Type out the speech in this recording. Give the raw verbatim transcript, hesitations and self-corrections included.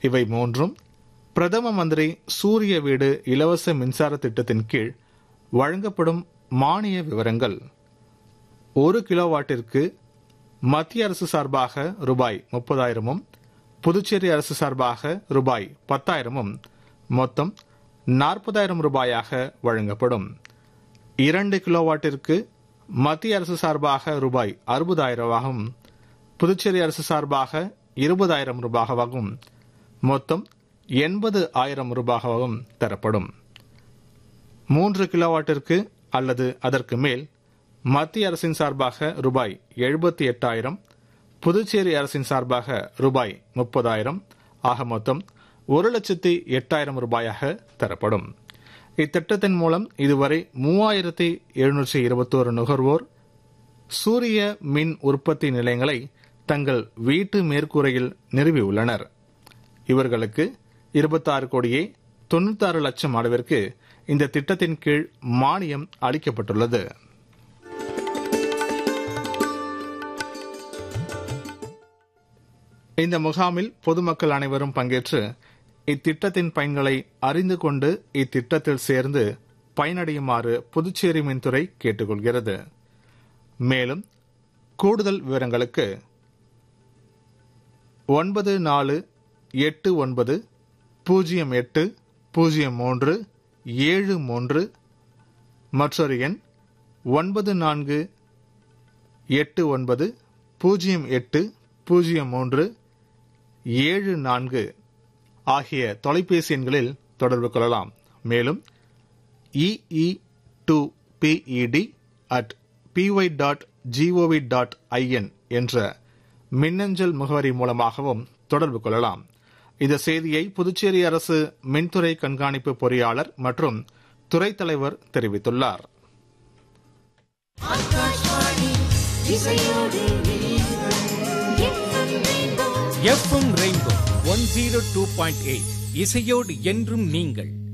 இவை மூன்றும் பிரதம மந்திரி சூரிய வீடு இலவச மின்சார திட்டத்தின் கீழ் வழங்கப்படும் மானிய விவரங்கள். ஒரு கிலோவாட்டிற்கு மத்திய அரசு சார்பாக ரூபாய் முப்பதாயிரமும் புதுச்சேரி அரசு சார்பாக ரூபாய் பத்தாயிரமும் மொத்தம் நாற்பதாயிரம் ரூபாயாக வழங்கப்படும். இரண்டு கிலோவாட்டிற்கு மத்திய அரசு சார்பாக ரூபாய் அறுபதாயிரமாகவும் புதுச்சேரி அரசு சார்பாக இருபதாயிரம் ரூபாயாகவும் மொத்தம் எண்பது ஆயிரம் ரூபாயாகவும் தரப்படும். மூன்று கிலோவாட்டிற்கு அல்லது அதற்கு மேல் மத்திய அரசின் சார்பாக ரூபாய் எழுபத்தி எட்டாயிரம் புதுச்சேரி அரசின் சார்பாக ரூபாய் முப்பதாயிரம் ஆக மொத்தம் ஒரு லட்சத்தி எட்டாயிரம் ரூபாயாக தரப்படும். இத்திட்டத்தின் மூலம் இதுவரை மூவாயிரத்தி எழுநூற்றி இருபத்தோரு நுகர்வோர் சூரிய மின் உற்பத்தி நிலையங்களை தங்கள் வீட்டு மேற்கூரையில் நிறுவியுள்ளனர். இவர்களுக்கு இருபத்தாறு கோடியே தொண்ணூத்தாறு லட்சம் அளவிற்கு இந்த திட்டத்தின் கீழ் மானியம் அளிக்கப்பட்டுள்ளது. இந்த முகாமில் பொதுமக்கள் அனைவரும் பங்கேற்று இத்திட்டத்தின் பயன்களை அறிந்து கொண்டு இத்திட்டத்தில் சேர்ந்து பயனடையுமாறு புதுச்சேரி மின்துறை கேட்டுக்கொள்கிறது. மேலும் கூடுதல் விவரங்களுக்கு ஒன்பது நாலு எட்டு ஒன்பது பூஜ்ஜியம் எட்டு பூஜ்ஜியம் மூன்று ஏழு மூன்று மற்றொரு எண் ஒன்பது நான்கு எட்டு ஒன்பது பூஜ்ஜியம் எட்டு பூஜ்ஜியம் மூன்று ஏழு நான்கு ஆகிய தொலைபேசி எண்களில் தொடர்பு கொள்ளலாம். மேலும் E to PET at BY dot gov dot IN என்ற மின்னஞ்சல் முகவரி மூலமாகவும் தொடர்பு கொள்ளலாம். இந்த செய்தியை புதுச்சேரி அரசு மின்துறை கண்காணிப்பு பொறியாளர் மற்றும் துறை தலைவர் தெரிவித்துள்ளார். FM rainbow one zero two point eight இசையோடு என்றும் நீங்கள்.